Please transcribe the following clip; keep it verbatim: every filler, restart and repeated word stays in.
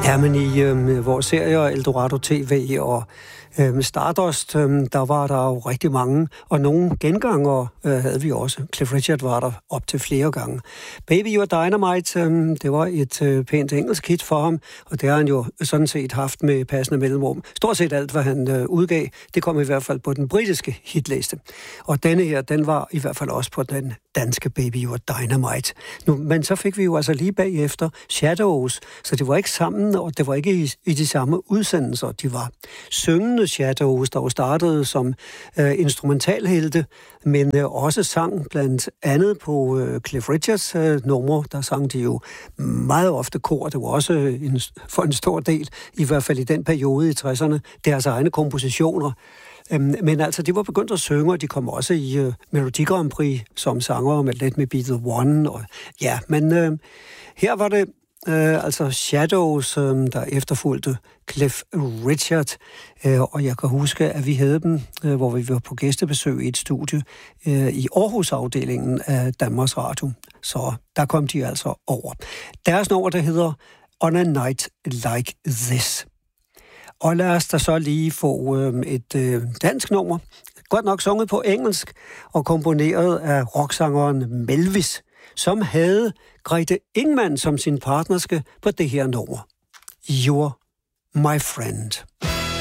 Ja, men i øh, vores serier Eldorado T V og øh, Stardust, øh, der var der jo rigtig mange, og nogle gengangere øh, havde vi også. Cliff Richard var der op til flere gange. Baby You're Dynamite, øh, det var et øh, pænt engelsk hit for ham, og det har han jo sådan set haft med passende mellemrum. Stort set alt, hvad han øh, udgav, det kom i hvert fald på den britiske hitliste. Og denne her, den var i hvert fald også på den danske Baby You're Dynamite. Nu, men så fik vi jo altså lige bagefter Shadows, så det var ikke sammen, og det var ikke i, i de samme udsendelser. De var syngende Shadows, der jo startede som øh, instrumentalhelte, men øh, også sang blandt andet på øh, Cliff Richards øh, numre. Der sang de jo meget ofte kor. Det var også en, for en stor del, i hvert fald i den periode i tresserne, deres egne kompositioner. Øhm, men altså, de var begyndt at synge, og de kom også i øh, Melodi Grand Prix som sanger med Let Me Be The One. Og, ja, men øh, her var det øh, altså Shadows, øh, der efterfulgte Cliff Richard. Øh, og jeg kan huske, at vi havde dem, øh, hvor vi var på gæstebesøg i et studie øh, i Aarhus-afdelingen af Danmarks Radio. Så der kom de altså over. Deres nummer, der hedder On a Night Like This. Og lad os da så lige få øh, et øh, dansk nummer. Godt nok sunget på engelsk og komponeret af rocksangeren Melvis, som havde Grete Ingmann som sin partnerske på det her nummer. You're My Friend.